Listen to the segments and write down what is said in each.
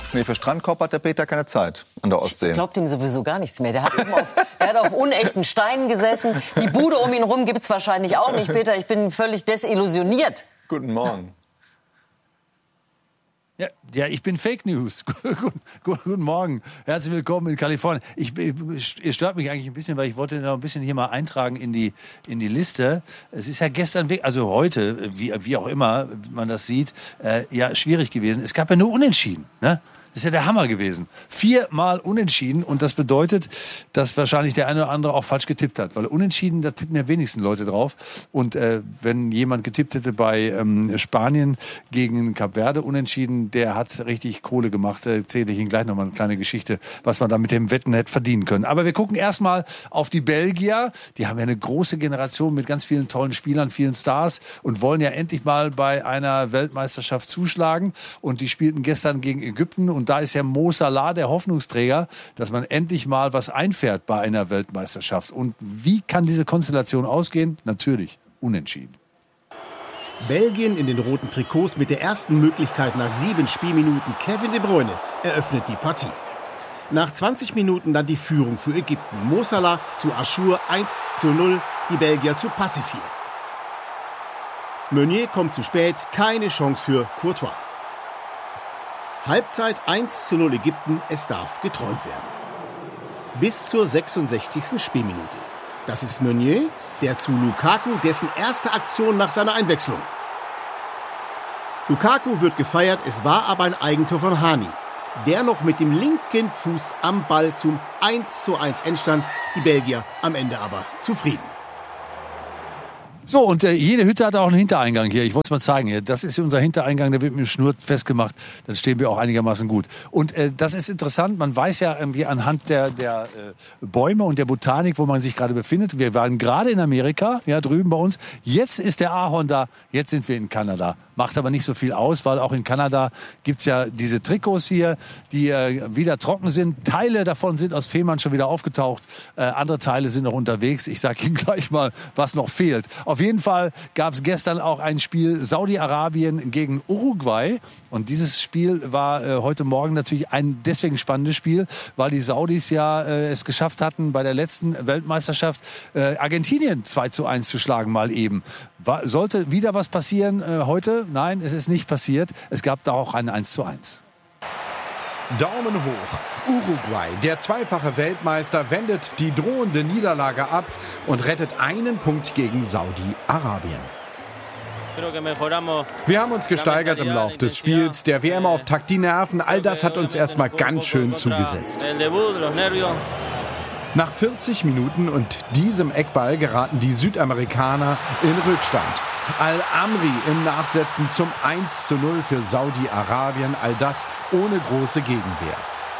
Nee, für Strandkorb hat der Peter keine Zeit an der Ostsee. Ich glaube dem sowieso gar nichts mehr. Der hat auf unechten Steinen gesessen. Die Bude um ihn rum gibt's wahrscheinlich auch nicht, Peter. Ich bin völlig desillusioniert. Guten Morgen. Ja, ich bin Fake News. Guten Morgen. Herzlich willkommen in Kalifornien. Ihr stört mich eigentlich ein bisschen, weil ich wollte noch ein bisschen hier mal eintragen in die Liste. Es ist ja gestern, also heute, wie auch immer man das sieht, ja schwierig gewesen. Es gab ja nur Unentschieden, ne? Das ist ja der Hammer gewesen. 4-mal Unentschieden und das bedeutet, dass wahrscheinlich der eine oder andere auch falsch getippt hat. Weil Unentschieden, da tippen ja wenigsten Leute drauf. Und wenn jemand getippt hätte bei Spanien gegen Kap Verde Unentschieden, der hat richtig Kohle gemacht. Erzähle ich Ihnen gleich nochmal eine kleine Geschichte, was man da mit dem Wetten hätte verdienen können. Aber wir gucken erstmal auf die Belgier. Die haben ja eine große Generation mit ganz vielen tollen Spielern, vielen Stars und wollen ja endlich mal bei einer Weltmeisterschaft zuschlagen. Und die spielten gestern gegen Ägypten. Und da ist ja Mo Salah der Hoffnungsträger, dass man endlich mal was einfährt bei einer Weltmeisterschaft. Und wie kann diese Konstellation ausgehen? Natürlich unentschieden. Belgien in den roten Trikots mit der ersten Möglichkeit nach 7 Spielminuten. Kevin De Bruyne eröffnet die Partie. Nach 20 Minuten dann die Führung für Ägypten. Mo Salah zu Achour 1:0, die Belgier zu Pacifier. Meunier kommt zu spät, keine Chance für Courtois. Halbzeit 1:0 Ägypten, es darf geträumt werden. Bis zur 66. Spielminute. Das ist Meunier, der zu Lukaku, dessen erste Aktion nach seiner Einwechslung. Lukaku wird gefeiert, es war aber ein Eigentor von Hani. Der noch mit dem linken Fuß am Ball zum 1:1 Endstand. Die Belgier am Ende aber zufrieden. So, und jede Hütte hat auch einen Hintereingang hier. Ich wollte es mal zeigen hier. Das ist unser Hintereingang, der wird mit dem Schnur festgemacht. Dann stehen wir auch einigermaßen gut. Und das ist interessant. Man weiß ja irgendwie anhand der Bäume und der Botanik, wo man sich gerade befindet. Wir waren gerade in Amerika, ja, drüben bei uns. Jetzt ist der Ahorn da. Jetzt sind wir in Kanada. Macht aber nicht so viel aus, weil auch in Kanada gibt's ja diese Trikots hier, die wieder trocken sind. Teile davon sind aus Fehmarn schon wieder aufgetaucht. Andere Teile sind noch unterwegs. Ich sage Ihnen gleich mal, was noch fehlt. Auf jeden Fall gab es gestern auch ein Spiel Saudi-Arabien gegen Uruguay. Und dieses Spiel war heute Morgen natürlich ein deswegen spannendes Spiel, weil die Saudis ja es geschafft hatten, bei der letzten Weltmeisterschaft Argentinien 2:1 zu schlagen, mal eben. Sollte wieder was passieren heute? Nein, es ist nicht passiert. Es gab da auch ein 1:1. Daumen hoch. Uruguay, der zweifache Weltmeister, wendet die drohende Niederlage ab und rettet einen Punkt gegen Saudi-Arabien. Wir haben uns gesteigert im Lauf des Spiels, der WM-Auftakt, die Nerven, all das hat uns erstmal ganz schön zugesetzt. Nach 40 Minuten und diesem Eckball geraten die Südamerikaner in Rückstand. Al-Amri im Nachsetzen zum 1:0 für Saudi-Arabien, all das ohne große Gegenwehr.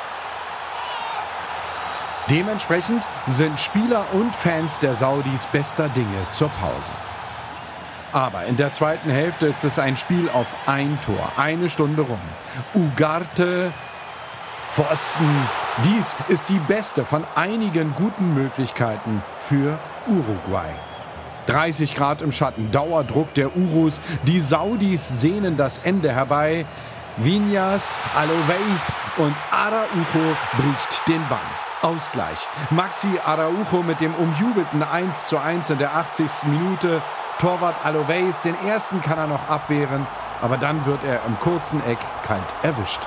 Dementsprechend sind Spieler und Fans der Saudis bester Dinge zur Pause. Aber in der zweiten Hälfte ist es ein Spiel auf ein Tor, eine Stunde rum. Ugarte, Pfosten. Dies ist die beste von einigen guten Möglichkeiten für Uruguay. 30 Grad im Schatten, Dauerdruck der Urus. Die Saudis sehnen das Ende herbei. Viñas, Aloveis und Araujo bricht den Bann. Ausgleich. Maxi Araujo mit dem umjubelten 1:1 in der 80. Minute. Torwart Aloveis, den ersten kann er noch abwehren, aber dann wird er im kurzen Eck kalt erwischt.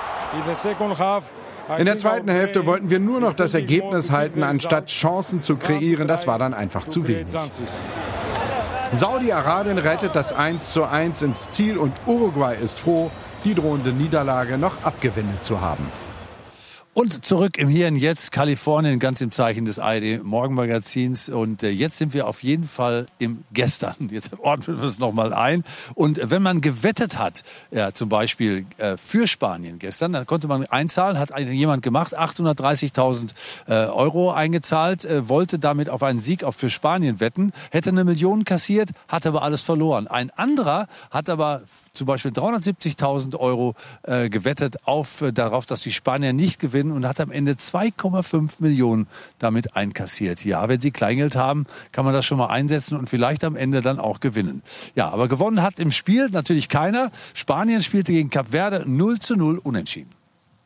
In der zweiten Hälfte wollten wir nur noch das Ergebnis halten, anstatt Chancen zu kreieren. Das war dann einfach zu wenig. Saudi-Arabien rettet das 1:1 ins Ziel und Uruguay ist froh, die drohende Niederlage noch abgewendet zu haben. Und zurück im Hier und Jetzt, Kalifornien, ganz im Zeichen des ARD-Morgenmagazins. Und jetzt sind wir auf jeden Fall im Gestern. Jetzt ordnen wir es nochmal ein. Und wenn man gewettet hat, ja, zum Beispiel für Spanien gestern, dann konnte man einzahlen, hat jemand gemacht, 830.000 Euro eingezahlt, wollte damit auf einen Sieg auch für Spanien wetten, hätte 1 Million kassiert, hat aber alles verloren. Ein anderer hat aber zum Beispiel 370.000 Euro gewettet darauf, dass die Spanier nicht gewinnen, und hat am Ende 2,5 Millionen damit einkassiert. Ja, wenn Sie Kleingeld haben, kann man das schon mal einsetzen und vielleicht am Ende dann auch gewinnen. Ja, aber gewonnen hat im Spiel natürlich keiner. Spanien spielte gegen Kap Verde 0:0 unentschieden.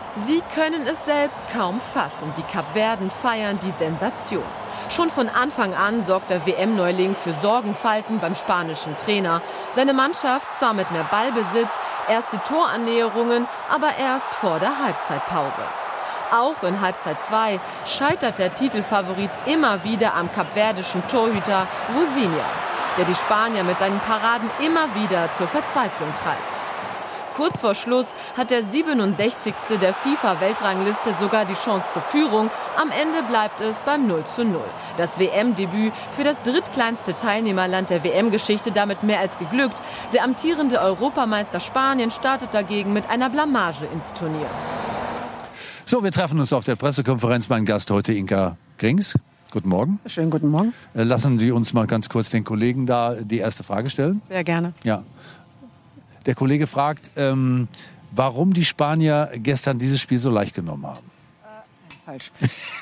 Sie können es selbst kaum fassen. Die Kapverden feiern die Sensation. Schon von Anfang an sorgt der WM-Neuling für Sorgenfalten beim spanischen Trainer. Seine Mannschaft zwar mit mehr Ballbesitz, erste Torannäherungen, aber erst vor der Halbzeitpause. Auch in Halbzeit 2 scheitert der Titelfavorit immer wieder am kapverdischen Torhüter Rosinha, der die Spanier mit seinen Paraden immer wieder zur Verzweiflung treibt. Kurz vor Schluss hat der 67. der FIFA-Weltrangliste sogar die Chance zur Führung. Am Ende bleibt es beim 0:0. Das WM-Debüt für das drittkleinste Teilnehmerland der WM-Geschichte damit mehr als geglückt. Der amtierende Europameister Spanien startet dagegen mit einer Blamage ins Turnier. So, wir treffen uns auf der Pressekonferenz. Mein Gast heute Inka Grings. Guten Morgen. Schönen guten Morgen. Lassen Sie uns mal ganz kurz den Kollegen da die erste Frage stellen. Sehr gerne. Ja. Der Kollege fragt, warum die Spanier gestern dieses Spiel so leicht genommen haben. Falsch.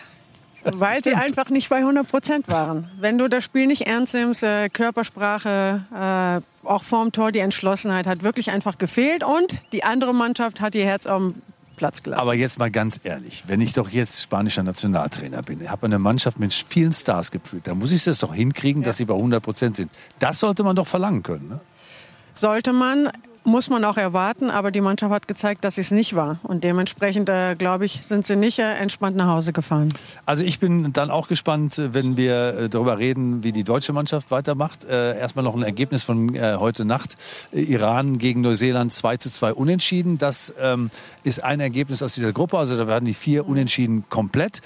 Weil sie einfach nicht bei 100% waren. Wenn du das Spiel nicht ernst nimmst, Körpersprache, auch vorm Tor, die Entschlossenheit hat wirklich einfach gefehlt. Und die andere Mannschaft hat ihr Herz am Platz gelassen. Aber jetzt mal ganz ehrlich, wenn ich doch jetzt spanischer Nationaltrainer bin, habe eine Mannschaft mit vielen Stars geführt, dann muss ich es doch hinkriegen, dass sie bei 100% sind. Das sollte man doch verlangen können, ne? Sollte man, muss man auch erwarten, aber die Mannschaft hat gezeigt, dass es nicht war. Und dementsprechend, glaube ich, sind sie nicht entspannt nach Hause gefahren. Also ich bin dann auch gespannt, wenn wir darüber reden, wie die deutsche Mannschaft weitermacht. Erstmal noch ein Ergebnis von heute Nacht. Iran gegen Neuseeland 2:2 unentschieden. Das ist ein Ergebnis aus dieser Gruppe. Also da werden die 4 Unentschieden komplett.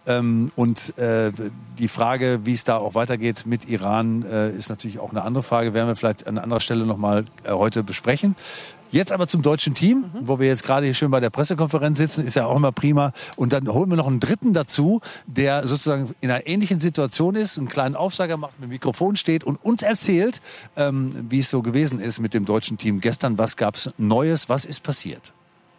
Und die Frage, wie es da auch weitergeht mit Iran, ist natürlich auch eine andere Frage. Werden wir vielleicht an anderer Stelle noch mal heute besprechen. Jetzt aber zum deutschen Team, wo wir jetzt gerade hier schön bei der Pressekonferenz sitzen, ist ja auch immer prima. Und dann holen wir noch einen dritten dazu, der sozusagen in einer ähnlichen Situation ist, einen kleinen Aufsager macht, mit dem Mikrofon steht und uns erzählt, wie es so gewesen ist mit dem deutschen Team gestern. Was gab es Neues? Was ist passiert?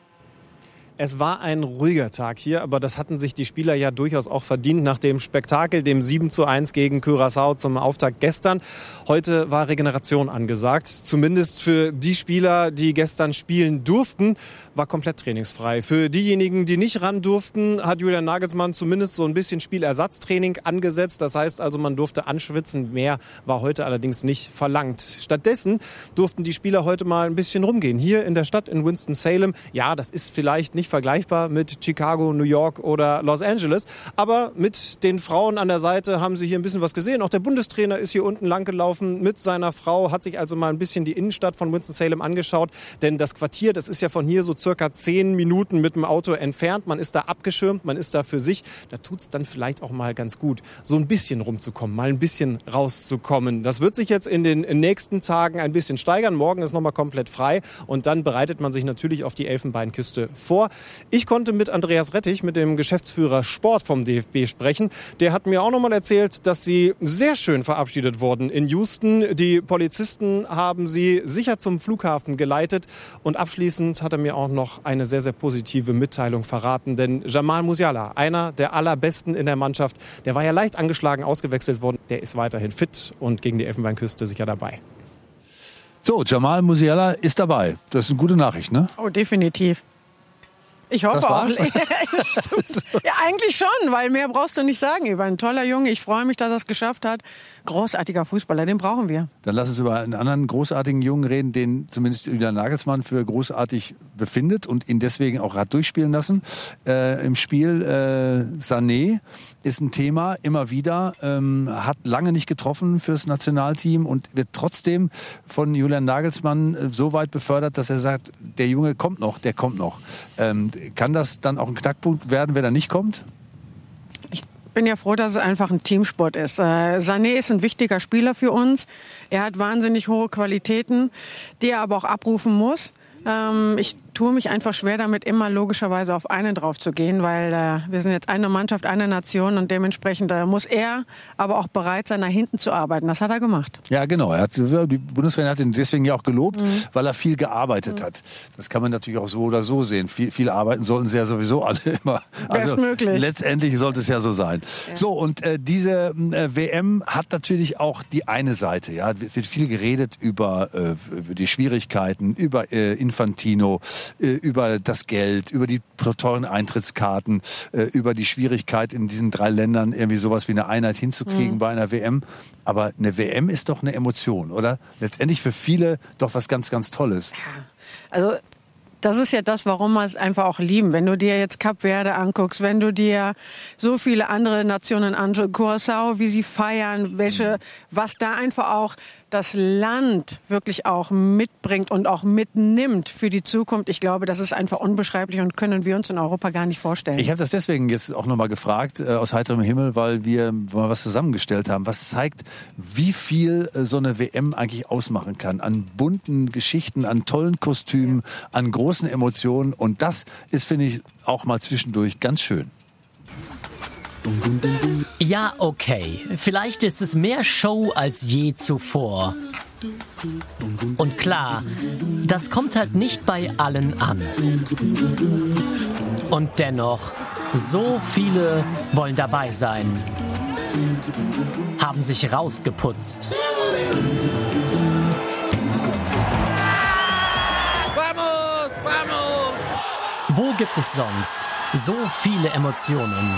Es war ein ruhiger Tag hier, aber das hatten sich die Spieler ja durchaus auch verdient nach dem Spektakel, dem 7:1 gegen Curaçao zum Auftakt gestern. Heute war Regeneration angesagt. Zumindest für die Spieler, die gestern spielen durften, war komplett trainingsfrei. Für diejenigen, die nicht ran durften, hat Julian Nagelsmann zumindest so ein bisschen Spielersatztraining angesetzt. Das heißt also, man durfte anschwitzen. Mehr war heute allerdings nicht verlangt. Stattdessen durften die Spieler heute mal ein bisschen rumgehen. Hier in der Stadt in Winston-Salem. Ja, das ist vielleicht nicht vergleichbar mit Chicago, New York oder Los Angeles. Aber mit den Frauen an der Seite haben sie hier ein bisschen was gesehen. Auch der Bundestrainer ist hier unten lang gelaufen mit seiner Frau, hat sich also mal ein bisschen die Innenstadt von Winston-Salem angeschaut. Denn das Quartier, das ist ja von hier so circa 10 Minuten mit dem Auto entfernt. Man ist da abgeschirmt, man ist da für sich. Da tut es dann vielleicht auch mal ganz gut, so ein bisschen rumzukommen, mal ein bisschen rauszukommen. Das wird sich jetzt in den nächsten Tagen ein bisschen steigern. Morgen ist nochmal komplett frei und dann bereitet man sich natürlich auf die Elfenbeinküste vor. Ich konnte mit Andreas Rettich, mit dem Geschäftsführer Sport vom DFB sprechen. Der hat mir auch nochmal erzählt, dass sie sehr schön verabschiedet wurden in Houston. Die Polizisten haben sie sicher zum Flughafen geleitet. Und abschließend hat er mir auch noch eine sehr, sehr positive Mitteilung verraten. Denn Jamal Musiala, einer der allerbesten in der Mannschaft, der war ja leicht angeschlagen ausgewechselt worden. Der ist weiterhin fit und gegen die Elfenbeinküste sicher dabei. So, Jamal Musiala ist dabei. Das ist eine gute Nachricht, ne? Oh, definitiv. Ich hoffe auch. Ja, eigentlich schon, weil mehr brauchst du nicht sagen über ein toller Junge. Ich freue mich, dass er es geschafft hat. Großartiger Fußballer, den brauchen wir. Dann lass uns über einen anderen großartigen Jungen reden, den zumindest Julian Nagelsmann für großartig befindet und ihn deswegen auch hat durchspielen lassen. Im Spiel Sané ist ein Thema, immer wieder, hat lange nicht getroffen fürs Nationalteam und wird trotzdem von Julian Nagelsmann so weit befördert, dass er sagt, der Junge kommt noch, der kommt noch. Kann das dann auch ein Knackpunkt werden, wenn er nicht kommt? Ich bin ja froh, dass es einfach ein Teamsport ist. Sané ist ein wichtiger Spieler für uns. Er hat wahnsinnig hohe Qualitäten, die er aber auch abrufen muss. Ich tue mich einfach schwer damit, immer logischerweise auf einen drauf zu gehen, weil wir sind jetzt eine Mannschaft, eine Nation und dementsprechend muss er aber auch bereit sein, nach hinten zu arbeiten. Das hat er gemacht. Ja, genau. Die Bundestrainer hat ihn deswegen ja auch gelobt, weil er viel gearbeitet hat. Das kann man natürlich auch so oder so sehen. Viel arbeiten sollten sie ja sowieso alle immer. Also bestmöglich. Letztendlich sollte es ja so sein. Ja. So, und diese WM hat natürlich auch die eine Seite. Ja, wird viel geredet über die Schwierigkeiten, über Infrastruktur, Infantino, über das Geld, über die teuren Eintrittskarten, über die Schwierigkeit in diesen 3 Ländern irgendwie sowas wie eine Einheit hinzukriegen bei einer WM. Aber eine WM ist doch eine Emotion, oder? Letztendlich für viele doch was ganz, ganz Tolles. Also das ist ja das, warum wir es einfach auch lieben. Wenn du dir jetzt Kap Verde anguckst, wenn du dir so viele andere Nationen anschaust, Curaçao, wie sie feiern, was da einfach auch das Land wirklich auch mitbringt und auch mitnimmt für die Zukunft. Ich glaube, das ist einfach unbeschreiblich und können wir uns in Europa gar nicht vorstellen. Ich habe das deswegen jetzt auch nochmal gefragt, aus heiterem Himmel, weil wir mal was zusammengestellt haben. Was zeigt, wie viel so eine WM eigentlich ausmachen kann? An bunten Geschichten, an tollen Kostümen, an großen Emotionen. Und das ist, finde ich, auch mal zwischendurch ganz schön. Ja, okay. Vielleicht ist es mehr Show als je zuvor. Und klar, das kommt halt nicht bei allen an. Und dennoch, so viele wollen dabei sein. Haben sich rausgeputzt. Vamos, vamos! Wo gibt es sonst so viele Emotionen?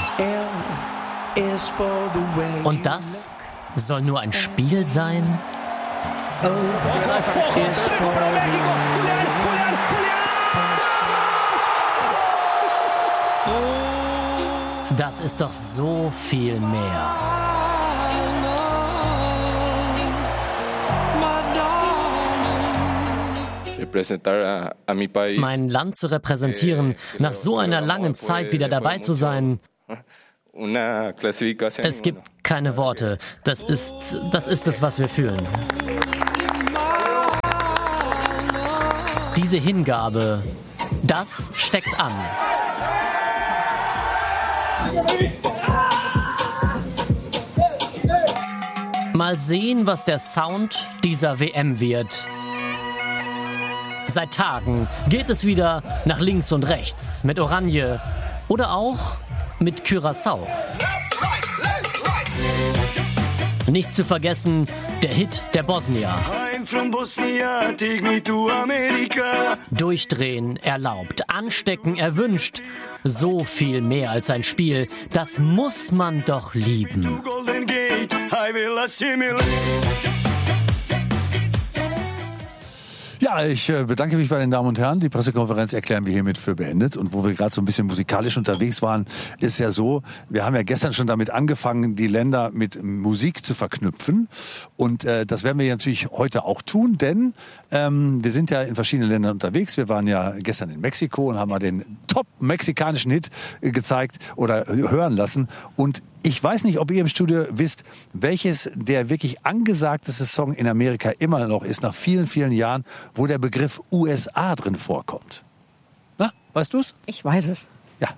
Und das soll nur ein Spiel sein? Das ist doch so viel mehr. Mein Land zu repräsentieren, nach so einer langen Zeit wieder dabei zu sein. Es gibt keine Worte. Das ist es, was wir fühlen. Diese Hingabe, das steckt an. Mal sehen, was der Sound dieser WM wird. Seit Tagen geht es wieder nach links und rechts mit Oranje oder auch mit Curaçao. Nicht zu vergessen, der Hit der Bosnier. Durchdrehen erlaubt, anstecken erwünscht. So viel mehr als ein Spiel, das muss man doch lieben. Ja, ich bedanke mich bei den Damen und Herren. Die Pressekonferenz erklären wir hiermit für beendet. Und wo wir gerade so ein bisschen musikalisch unterwegs waren, ist ja so, wir haben ja gestern schon damit angefangen, die Länder mit Musik zu verknüpfen. Und das werden wir natürlich heute auch tun, denn wir sind ja in verschiedenen Ländern unterwegs. Wir waren ja gestern in Mexiko und haben mal den top-mexikanischen Hit gezeigt oder hören lassen. Und ich weiß nicht, ob ihr im Studio wisst, welches der wirklich angesagteste Song in Amerika immer noch ist, nach vielen, vielen Jahren, wo der Begriff USA drin vorkommt. Na, weißt du's? Ich weiß es. Ja.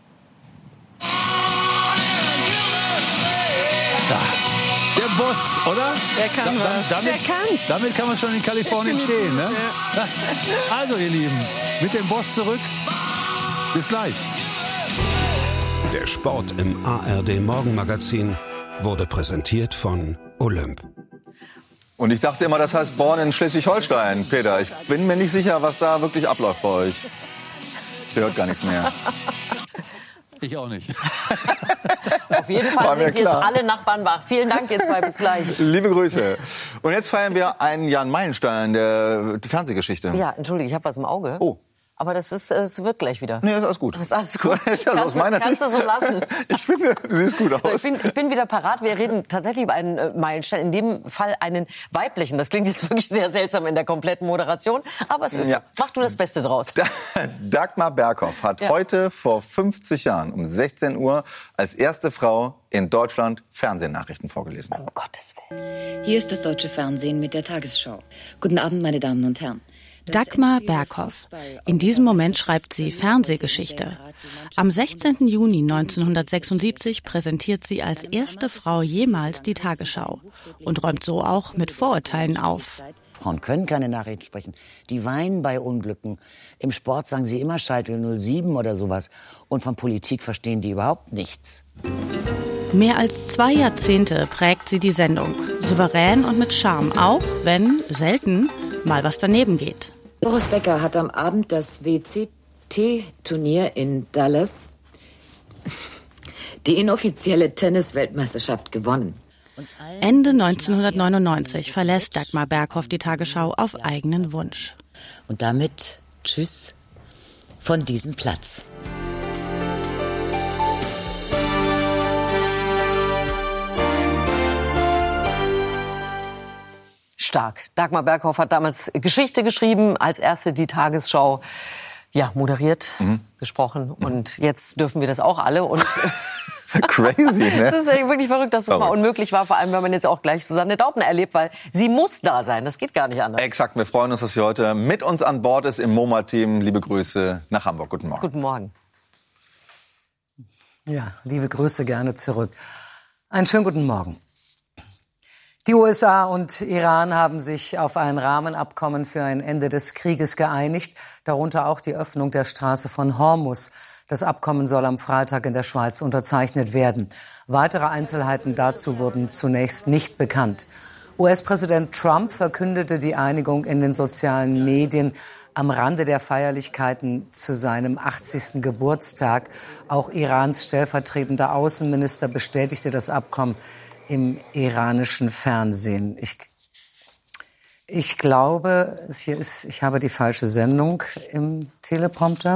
Ja. Der Boss, oder? Der kann was. Der kann's. Damit kann man schon in Kalifornien stehen. Ne? Ja. Also, ihr Lieben, mit dem Boss zurück. Bis gleich. Der Sport im ARD Morgenmagazin wurde präsentiert von Olymp. Und ich dachte immer, das heißt Born in Schleswig-Holstein, Peter. Ich bin mir nicht sicher, was da wirklich abläuft bei euch. Der hört gar nichts mehr. Ich auch nicht. Auf jeden Fall sind jetzt alle Nachbarn wach. Vielen Dank, ihr zwei. Bis gleich. Liebe Grüße. Und jetzt feiern wir einen Jan Meilenstein der Fernsehgeschichte. Ja, entschuldige, ich habe was im Auge. Oh. Aber es wird gleich wieder. Nee, ist alles gut. Ist alles gut. Also aus meiner Sicht. Kannst du so lassen. Ich finde, du siehst gut aus. Ich bin wieder parat. Wir reden tatsächlich über einen Meilenstein. In dem Fall einen weiblichen. Das klingt jetzt wirklich sehr seltsam in der kompletten Moderation. Aber es ist so. Mach du das Beste draus. Dagmar Berghoff hat heute vor 50 Jahren um 16 Uhr als erste Frau in Deutschland Fernsehnachrichten vorgelesen. Um Gottes Willen. Hier ist das deutsche Fernsehen mit der Tagesschau. Guten Abend, meine Damen und Herren. Dagmar Berghoff. In diesem Moment schreibt sie Fernsehgeschichte. Am 16. Juni 1976 präsentiert sie als erste Frau jemals die Tagesschau und räumt so auch mit Vorurteilen auf. Frauen können keine Nachrichten sprechen. Die weinen bei Unglücken. Im Sport sagen sie immer Schalke 07 oder sowas. Und von Politik verstehen die überhaupt nichts. Mehr als 2 Jahrzehnte prägt sie die Sendung. Souverän und mit Charme, auch wenn, selten, mal was daneben geht. Boris Becker hat am Abend das WCT-Turnier in Dallas, die inoffizielle Tennis-Weltmeisterschaft, gewonnen. Ende 1999 verlässt Dagmar Berghoff die Tagesschau auf eigenen Wunsch. Und damit tschüss von diesem Platz. Stark. Dagmar Berghoff hat damals Geschichte geschrieben, als erste die Tagesschau moderiert, gesprochen. Und jetzt dürfen wir das auch alle. Und crazy, ne? Das ist ja wirklich verrückt, dass das mal unmöglich war, vor allem wenn man jetzt auch gleich Susanne Daubner erlebt, weil sie muss da sein, das geht gar nicht anders. Exakt, wir freuen uns, dass sie heute mit uns an Bord ist im MoMA-Team. Liebe Grüße nach Hamburg, guten Morgen. Guten Morgen. Ja, liebe Grüße gerne zurück. Einen schönen guten Morgen. Die USA und Iran haben sich auf ein Rahmenabkommen für ein Ende des Krieges geeinigt, darunter auch die Öffnung der Straße von Hormuz. Das Abkommen soll am Freitag in der Schweiz unterzeichnet werden. Weitere Einzelheiten dazu wurden zunächst nicht bekannt. US-Präsident Trump verkündete die Einigung in den sozialen Medien am Rande der Feierlichkeiten zu seinem 80. Geburtstag. Auch Irans stellvertretender Außenminister bestätigte das Abkommen im iranischen Fernsehen. Ich glaube, ich habe die falsche Sendung im Teleprompter.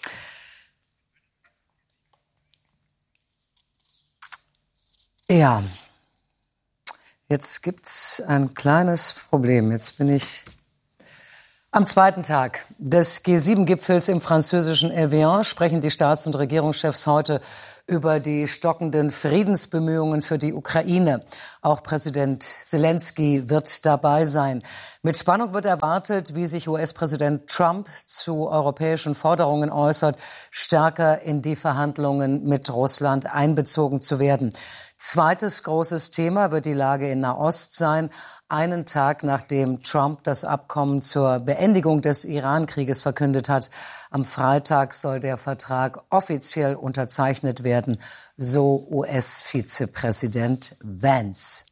Ja, jetzt gibt's ein kleines Problem. Jetzt bin ich am zweiten Tag des G7-Gipfels im französischen Evian. Sprechen die Staats- und Regierungschefs heute über die stockenden Friedensbemühungen für die Ukraine. Auch Präsident Zelensky wird dabei sein. Mit Spannung wird erwartet, wie sich US-Präsident Trump zu europäischen Forderungen äußert, stärker in die Verhandlungen mit Russland einbezogen zu werden. Zweites großes Thema wird die Lage in Nahost sein. Einen Tag nachdem Trump das Abkommen zur Beendigung des Iran-Krieges verkündet hat. Am Freitag soll der Vertrag offiziell unterzeichnet werden, so US-Vizepräsident Vance.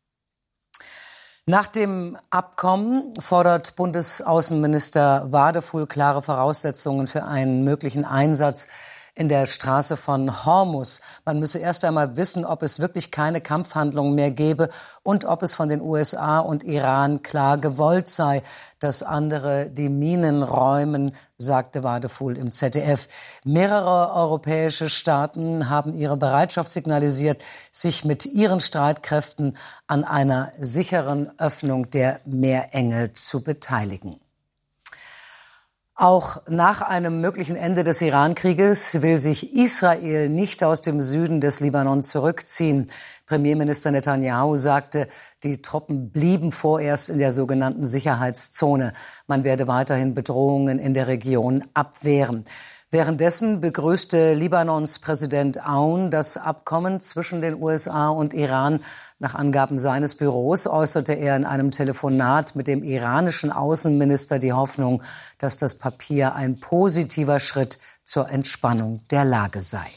Nach dem Abkommen fordert Bundesaußenminister Wadefuhl klare Voraussetzungen für einen möglichen Einsatz in der Straße von Hormuz. Man müsse erst einmal wissen, ob es wirklich keine Kampfhandlungen mehr gäbe und ob es von den USA und Iran klar gewollt sei, dass andere die Minen räumen, sagte Wadefuhl im ZDF. Mehrere europäische Staaten haben ihre Bereitschaft signalisiert, sich mit ihren Streitkräften an einer sicheren Öffnung der Meerenge zu beteiligen. Auch nach einem möglichen Ende des Iran-Krieges will sich Israel nicht aus dem Süden des Libanon zurückziehen. Premierminister Netanyahu sagte, die Truppen blieben vorerst in der sogenannten Sicherheitszone. Man werde weiterhin Bedrohungen in der Region abwehren. Währenddessen begrüßte Libanons Präsident Aoun das Abkommen zwischen den USA und Iran. Nach Angaben seines Büros äußerte er in einem Telefonat mit dem iranischen Außenminister die Hoffnung, dass das Papier ein positiver Schritt zur Entspannung der Lage sei.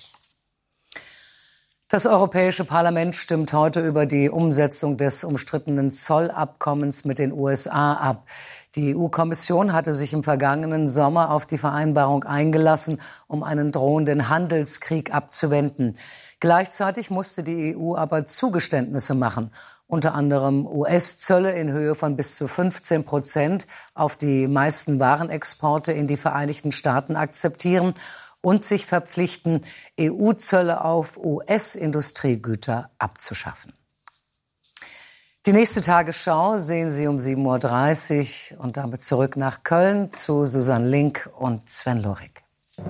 Das Europäische Parlament stimmt heute über die Umsetzung des umstrittenen Zollabkommens mit den USA ab. Die EU-Kommission hatte sich im vergangenen Sommer auf die Vereinbarung eingelassen, um einen drohenden Handelskrieg abzuwenden. Gleichzeitig musste die EU aber Zugeständnisse machen, unter anderem US-Zölle in Höhe von bis zu 15% auf die meisten Warenexporte in die Vereinigten Staaten akzeptieren und sich verpflichten, EU-Zölle auf US-Industriegüter abzuschaffen. Die nächste Tagesschau sehen Sie um 7.30 Uhr und damit zurück nach Köln zu Susanne Link und Sven Lorik.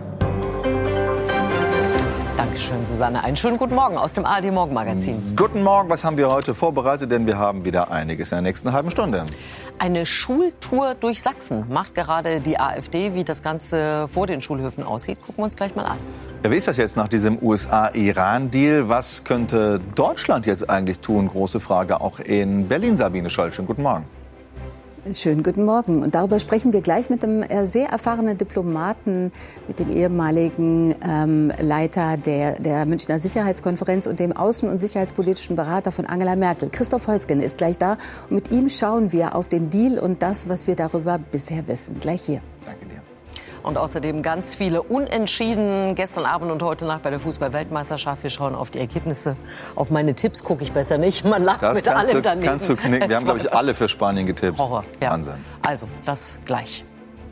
Dankeschön, Susanne. Einen schönen guten Morgen aus dem ARD Morgenmagazin. Guten Morgen, was haben wir heute vorbereitet? Denn wir haben wieder einiges in der nächsten halben Stunde. Eine Schultour durch Sachsen macht gerade die AfD. Wie das Ganze vor den Schulhöfen aussieht, gucken wir uns gleich mal an. Ja, wie ist das jetzt nach diesem USA-Iran-Deal? Was könnte Deutschland jetzt eigentlich tun? Große Frage auch in Berlin. Sabine Scholl, schönen guten Morgen. Schönen guten Morgen. Und darüber sprechen wir gleich mit einem sehr erfahrenen Diplomaten, mit dem ehemaligen Leiter der Münchner Sicherheitskonferenz und dem außen- und sicherheitspolitischen Berater von Angela Merkel. Christoph Heusgen ist gleich da. Und mit ihm schauen wir auf den Deal und das, was wir darüber bisher wissen. Gleich hier. Danke dir. Und außerdem ganz viele Unentschieden gestern Abend und heute Nacht bei der Fußball-Weltmeisterschaft. Wir schauen auf die Ergebnisse. Auf meine Tipps gucke ich besser nicht. Man lacht Das mit allem daneben. Kannst du knicken. Wir haben, glaube ich, alle für Spanien getippt. Horror, ja. Wahnsinn. Also, das gleich.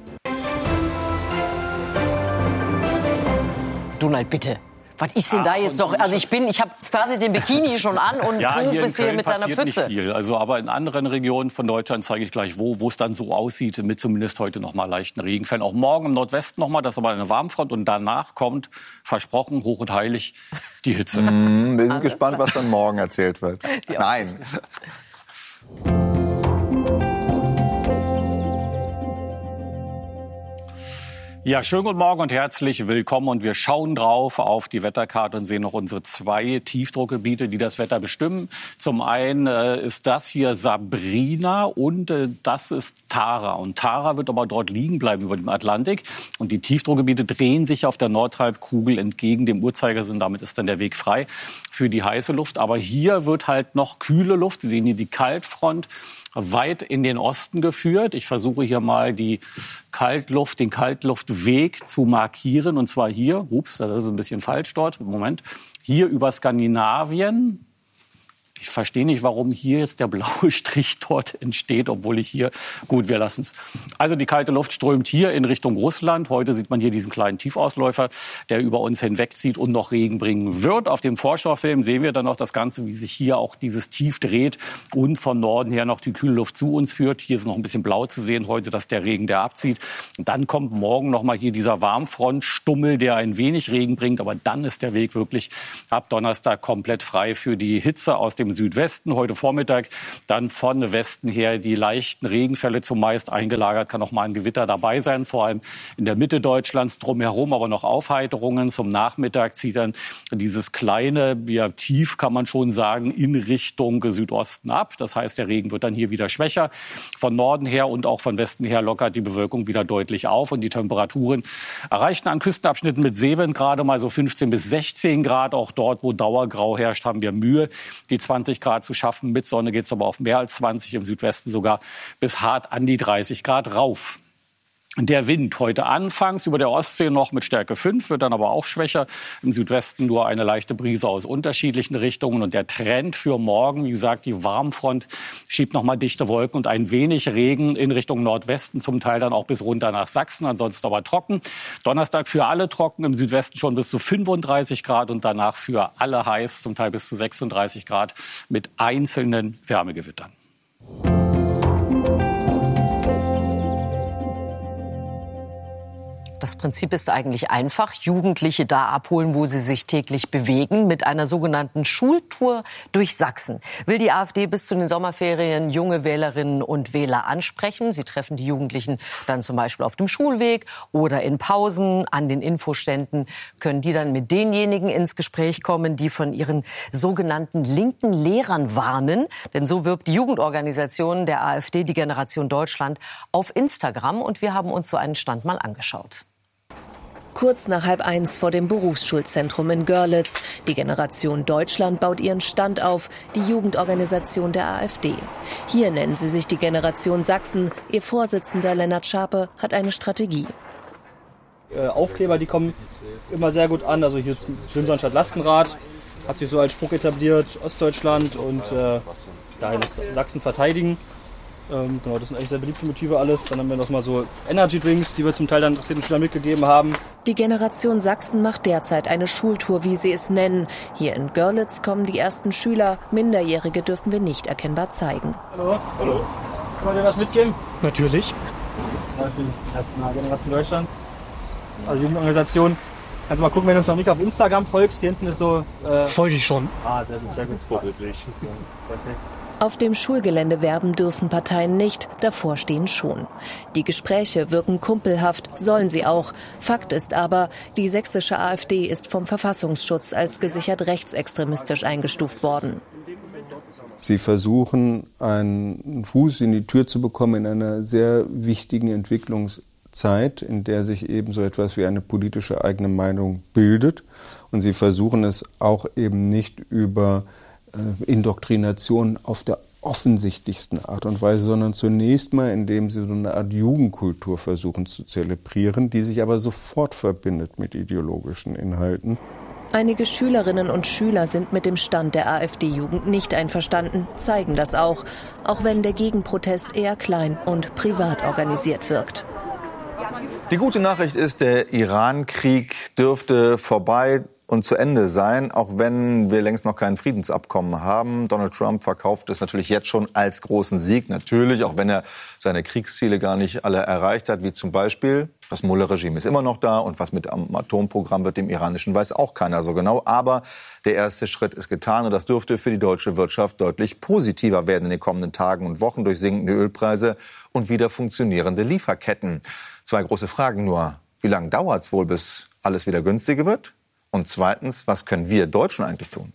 Donald, bitte. Was ist denn da jetzt noch? Also ich habe quasi den Bikini schon an und du bist hier mit deiner Pfütze. Nicht viel. Also aber in anderen Regionen von Deutschland zeige ich gleich, wo es dann so aussieht, mit zumindest heute noch mal leichten Regenfällen. Auch morgen im Nordwesten noch mal, das ist aber eine Warmfront und danach kommt, versprochen, hoch und heilig, die Hitze. Wir sind gespannt, was dann morgen erzählt wird. Nein. Ja, schönen guten Morgen und herzlich willkommen. Und wir schauen drauf auf die Wetterkarte und sehen noch unsere 2 Tiefdruckgebiete, die das Wetter bestimmen. Zum einen ist das hier Sabrina und das ist Tara. Und Tara wird aber dort liegen bleiben über dem Atlantik. Und die Tiefdruckgebiete drehen sich auf der Nordhalbkugel entgegen dem Uhrzeigersinn. Damit ist dann der Weg frei für die heiße Luft. Aber hier wird halt noch kühle Luft. Sie sehen hier die Kaltfront weit in den Osten geführt. Ich versuche hier mal den Kaltluftweg zu markieren. Und zwar hier, das ist ein bisschen falsch dort, Moment, hier über Skandinavien. Ich verstehe nicht, warum hier jetzt der blaue Strich dort entsteht, obwohl ich hier, gut, wir lassen es. Also die kalte Luft strömt hier in Richtung Russland. Heute sieht man hier diesen kleinen Tiefausläufer, der über uns hinwegzieht und noch Regen bringen wird. Auf dem Vorschau-Film sehen wir dann noch das Ganze, wie sich hier auch dieses Tief dreht und von Norden her noch die kühle Luft zu uns führt. Hier ist noch ein bisschen blau zu sehen heute, dass der Regen, der abzieht. Und dann kommt morgen noch mal hier dieser Warmfrontstummel, der ein wenig Regen bringt. Aber dann ist der Weg wirklich ab Donnerstag komplett frei für die Hitze aus dem Südwesten. Heute Vormittag dann von Westen her die leichten Regenfälle zumeist eingelagert. Kann auch mal ein Gewitter dabei sein, vor allem in der Mitte Deutschlands drumherum, aber noch Aufheiterungen. Zum Nachmittag zieht dann dieses kleine Tief, kann man schon sagen, in Richtung Südosten ab. Das heißt, der Regen wird dann hier wieder schwächer. Von Norden her und auch von Westen her lockert die Bewölkung wieder deutlich auf und die Temperaturen erreichten an Küstenabschnitten mit Seewind gerade mal so 15 bis 16 Grad. Auch dort, wo Dauergrau herrscht, haben wir Mühe, die 20 Grad zu schaffen. Mit Sonne geht es aber auf mehr als 20, im Südwesten sogar bis hart an die 30 Grad rauf. Der Wind heute anfangs über der Ostsee noch mit Stärke 5, wird dann aber auch schwächer. Im Südwesten nur eine leichte Brise aus unterschiedlichen Richtungen. Und der Trend für morgen, wie gesagt, die Warmfront schiebt noch mal dichte Wolken und ein wenig Regen in Richtung Nordwesten, zum Teil dann auch bis runter nach Sachsen, ansonsten aber trocken. Donnerstag für alle trocken, im Südwesten schon bis zu 35 Grad und danach für alle heiß, zum Teil bis zu 36 Grad mit einzelnen Wärmegewittern. Das Prinzip ist eigentlich einfach. Jugendliche da abholen, wo sie sich täglich bewegen. Mit einer sogenannten Schultour durch Sachsen will die AfD bis zu den Sommerferien junge Wählerinnen und Wähler ansprechen. Sie treffen die Jugendlichen dann zum Beispiel auf dem Schulweg oder in Pausen. An den Infoständen können die dann mit denjenigen ins Gespräch kommen, die von ihren sogenannten linken Lehrern warnen. Denn so wirbt die Jugendorganisation der AfD, die Generation Deutschland, auf Instagram. Und wir haben uns so einen Stand mal angeschaut. Kurz nach 12:30 vor dem Berufsschulzentrum in Görlitz. Die Generation Deutschland baut ihren Stand auf, die Jugendorganisation der AfD. Hier nennen sie sich die Generation Sachsen. Ihr Vorsitzender Lennart Schape hat eine Strategie. Aufkleber, die kommen immer sehr gut an. Also hier Schwimmsand statt Lastenrad hat sich so als Spruch etabliert, Ostdeutschland und dahin ist Sachsen verteidigen. Genau, das sind eigentlich sehr beliebte Motive alles. Dann haben wir noch mal so Energy Drinks, die wir zum Teil dann interessierten Schülern mitgegeben haben. Die Generation Sachsen macht derzeit eine Schultour, wie sie es nennen. Hier in Görlitz kommen die ersten Schüler. Minderjährige dürfen wir nicht erkennbar zeigen. Hallo. Hallo. Kann man dir was mitgeben? Natürlich. Ja, ich bin Generation Deutschland, also Jugendorganisation. Kannst du mal gucken, wenn du uns noch nicht auf Instagram folgst. Hier hinten ist so... Folge ich schon. Sehr gut, sehr gut. Vorbildlich. Perfekt. Auf dem Schulgelände werben dürfen Parteien nicht, davor stehen schon. Die Gespräche wirken kumpelhaft, sollen sie auch. Fakt ist aber, die sächsische AfD ist vom Verfassungsschutz als gesichert rechtsextremistisch eingestuft worden. Sie versuchen, einen Fuß in die Tür zu bekommen in einer sehr wichtigen Entwicklungszeit, in der sich eben so etwas wie eine politische eigene Meinung bildet. Und sie versuchen es auch eben nicht über Indoktrination auf der offensichtlichsten Art und Weise, sondern zunächst mal, indem sie so eine Art Jugendkultur versuchen zu zelebrieren, die sich aber sofort verbindet mit ideologischen Inhalten. Einige Schülerinnen und Schüler sind mit dem Stand der AfD-Jugend nicht einverstanden, zeigen das auch wenn der Gegenprotest eher klein und privat organisiert wirkt. Die gute Nachricht ist, der Iran-Krieg dürfte vorbei und zu Ende sein, auch wenn wir längst noch kein Friedensabkommen haben. Donald Trump verkauft es natürlich jetzt schon als großen Sieg. Natürlich, auch wenn er seine Kriegsziele gar nicht alle erreicht hat, wie zum Beispiel das Mullah-Regime ist immer noch da und was mit dem Atomprogramm wird dem iranischen weiß auch keiner so genau. Aber der erste Schritt ist getan und das dürfte für die deutsche Wirtschaft deutlich positiver werden in den kommenden Tagen und Wochen durch sinkende Ölpreise und wieder funktionierende Lieferketten. 2 große Fragen nur. Wie lange dauert es wohl, bis alles wieder günstiger wird? Und zweitens, was können wir Deutschen eigentlich tun?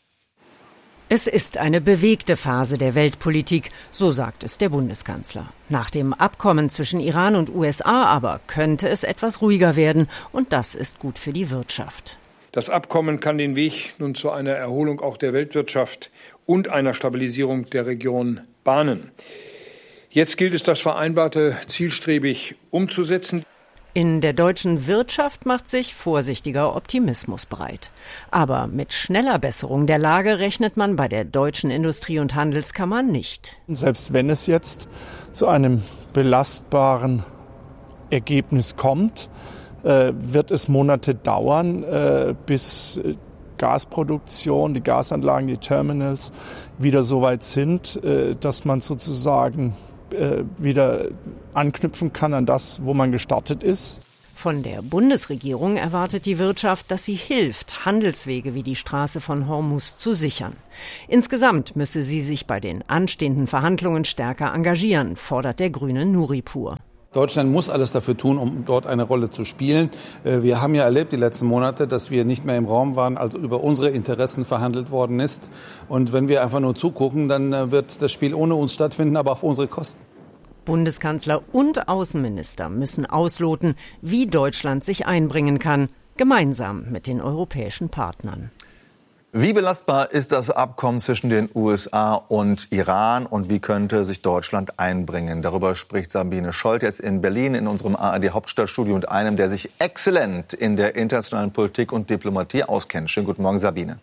Es ist eine bewegte Phase der Weltpolitik, so sagt es der Bundeskanzler. Nach dem Abkommen zwischen Iran und USA aber könnte es etwas ruhiger werden und das ist gut für die Wirtschaft. Das Abkommen kann den Weg nun zu einer Erholung auch der Weltwirtschaft und einer Stabilisierung der Region bahnen. Jetzt gilt es, das Vereinbarte zielstrebig umzusetzen. In der deutschen Wirtschaft macht sich vorsichtiger Optimismus breit. Aber mit schneller Besserung der Lage rechnet man bei der Deutschen Industrie- und Handelskammer nicht. Selbst wenn es jetzt zu einem belastbaren Ergebnis kommt, wird es Monate dauern, bis Gasproduktion, die Gasanlagen, die Terminals wieder so weit sind, dass man sozusagen wieder anknüpfen kann an das, wo man gestartet ist. Von der Bundesregierung erwartet die Wirtschaft, dass sie hilft, Handelswege wie die Straße von Hormuz zu sichern. Insgesamt müsse sie sich bei den anstehenden Verhandlungen stärker engagieren, fordert der Grüne Nuripur. Deutschland muss alles dafür tun, um dort eine Rolle zu spielen. Wir haben ja erlebt die letzten Monate, dass wir nicht mehr im Raum waren, als über unsere Interessen verhandelt worden ist. Und wenn wir einfach nur zugucken, dann wird das Spiel ohne uns stattfinden, aber auf unsere Kosten. Bundeskanzler und Außenminister müssen ausloten, wie Deutschland sich einbringen kann, gemeinsam mit den europäischen Partnern. Wie belastbar ist das Abkommen zwischen den USA und Iran und wie könnte sich Deutschland einbringen? Darüber spricht Sabine Scholz jetzt in Berlin in unserem ARD-Hauptstadtstudio mit einem, der sich exzellent in der internationalen Politik und Diplomatie auskennt. Schönen guten Morgen, Sabine.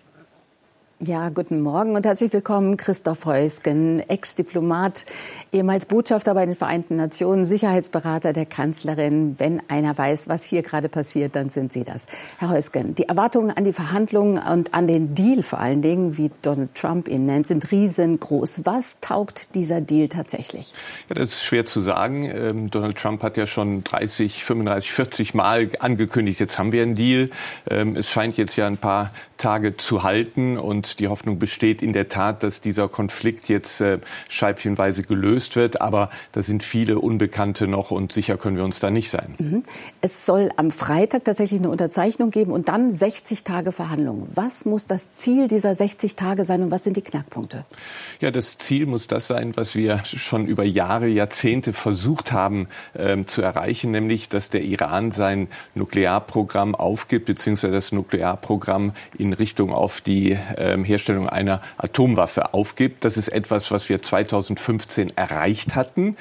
Ja, guten Morgen und herzlich willkommen, Christoph Heusgen, Ex-Diplomat, ehemals Botschafter bei den Vereinten Nationen, Sicherheitsberater der Kanzlerin. Wenn einer weiß, was hier gerade passiert, dann sind Sie das. Herr Heusgen, die Erwartungen an die Verhandlungen und an den Deal vor allen Dingen, wie Donald Trump ihn nennt, sind riesengroß. Was taugt dieser Deal tatsächlich? Ja, das ist schwer zu sagen. Donald Trump hat ja schon 30, 35, 40 Mal angekündigt, jetzt haben wir einen Deal. Es scheint jetzt ja ein paar Tage zu halten und die Hoffnung besteht in der Tat, dass dieser Konflikt jetzt scheibchenweise gelöst wird. Aber da sind viele Unbekannte noch und sicher können wir uns da nicht sein. Es soll am Freitag tatsächlich eine Unterzeichnung geben und dann 60 Tage Verhandlungen. Was muss das Ziel dieser 60 Tage sein und was sind die Knackpunkte? Ja, das Ziel muss das sein, was wir schon über Jahre, Jahrzehnte versucht haben zu erreichen, nämlich, dass der Iran sein Nuklearprogramm aufgibt, beziehungsweise das Nuklearprogramm in Richtung auf die Herstellung einer Atomwaffe aufgibt. Das ist etwas, was wir 2015 erreicht hatten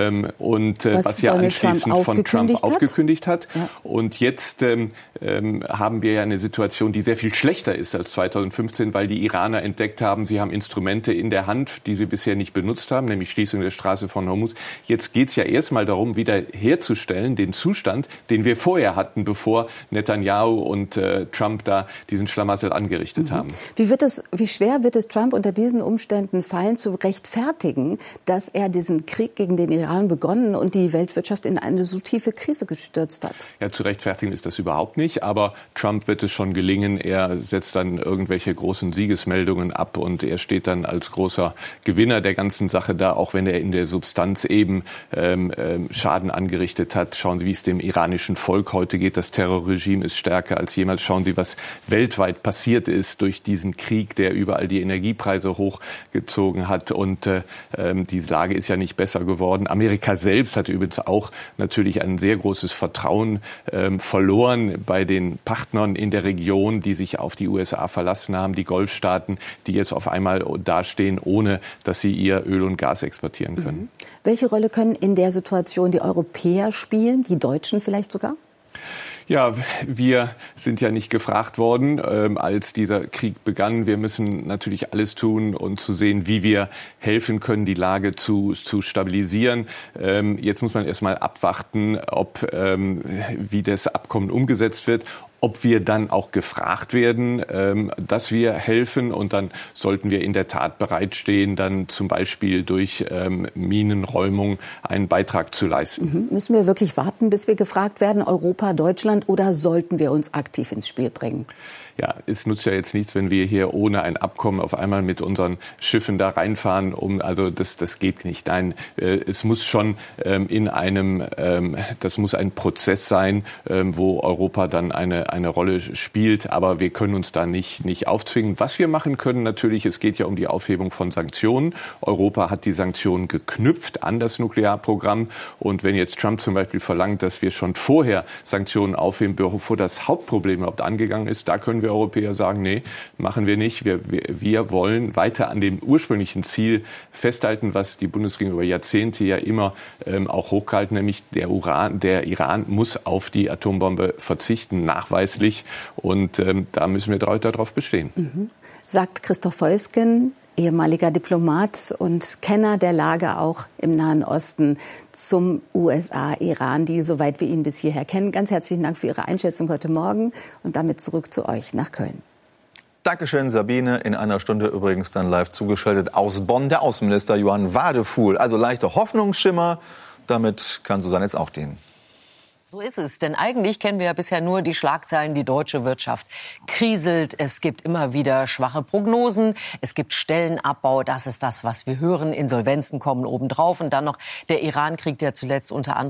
und was ja anschließend von Trump aufgekündigt hat. Ja. Und jetzt haben wir ja eine Situation, die sehr viel schlechter ist als 2015, weil die Iraner entdeckt haben, sie haben Instrumente in der Hand, die sie bisher nicht benutzt haben, nämlich Schließung der Straße von Hormuz. Jetzt geht es ja erstmal darum, wieder herzustellen, den Zustand, den wir vorher hatten, bevor Netanyahu und Trump da diesen Schlamassel angerichtet haben. Wie schwer wird es Trump unter diesen Umständen fallen, zu rechtfertigen, dass er diesen Krieg gegen den Iran begonnen und die Weltwirtschaft in eine so tiefe Krise gestürzt hat? Ja, zu rechtfertigen ist das überhaupt nicht, aber Trump wird es schon gelingen. Er setzt dann irgendwelche großen Siegesmeldungen ab und er steht dann als großer Gewinner der ganzen Sache da, auch wenn er in der Substanz eben Schaden angerichtet hat. Schauen Sie, wie es dem iranischen Volk heute geht. Das Terrorregime ist stärker als jemals. Schauen Sie, was weltweit passiert ist durch diesen Krieg Krieg, der überall die Energiepreise hochgezogen hat. Und die Lage ist ja nicht besser geworden. Amerika selbst hat übrigens auch natürlich ein sehr großes Vertrauen verloren bei den Partnern in der Region, die sich auf die USA verlassen haben, die Golfstaaten, die jetzt auf einmal dastehen, ohne dass sie ihr Öl und Gas exportieren können. Welche Rolle können in der Situation die Europäer spielen, die Deutschen vielleicht sogar? Ja, wir sind ja nicht gefragt worden, als dieser Krieg begann. Wir müssen natürlich alles tun, um zu sehen, wie wir helfen können, die Lage zu stabilisieren. Jetzt muss man erst mal abwarten, wie das Abkommen umgesetzt wird, ob wir dann auch gefragt werden, dass wir helfen. Und dann sollten wir in der Tat bereitstehen, dann zum Beispiel durch Minenräumung einen Beitrag zu leisten. Müssen wir wirklich warten, bis wir gefragt werden, Europa, Deutschland, oder sollten wir uns aktiv ins Spiel bringen? Ja, es nutzt ja jetzt nichts, wenn wir hier ohne ein Abkommen auf einmal mit unseren Schiffen da reinfahren. Also das geht nicht. Nein, es muss schon das muss ein Prozess sein, wo Europa dann eine Rolle spielt. Aber wir können uns da nicht aufzwingen. Was wir machen können natürlich, es geht ja um die Aufhebung von Sanktionen. Europa hat die Sanktionen geknüpft an das Nuklearprogramm. Und wenn jetzt Trump zum Beispiel verlangt, dass wir schon vorher Sanktionen aufheben, bevor das Hauptproblem überhaupt angegangen ist, da können wir Europäer sagen, nee, machen wir nicht. Wir wollen weiter an dem ursprünglichen Ziel festhalten, was die Bundesregierung über Jahrzehnte ja immer auch hochgehalten, nämlich der Iran muss auf die Atombombe verzichten, nachweislich. Und da müssen wir darauf bestehen. Sagt Christoph Heusgen, ehemaliger Diplomat und Kenner der Lage auch im Nahen Osten, zum USA-Iran-Deal, soweit wir ihn bis hierher kennen. Ganz herzlichen Dank für Ihre Einschätzung heute Morgen und damit zurück zu euch nach Köln. Dankeschön, Sabine. In einer Stunde übrigens dann live zugeschaltet aus Bonn der Außenminister Johann Wadefuhl. Also leichter Hoffnungsschimmer, damit kann Susanne jetzt auch dienen. So ist es, denn eigentlich kennen wir ja bisher nur die Schlagzeilen, die deutsche Wirtschaft kriselt. Es gibt immer wieder schwache Prognosen, es gibt Stellenabbau, das ist das, was wir hören. Insolvenzen kommen obendrauf und dann noch der Iran-Krieg, der zuletzt unter anderem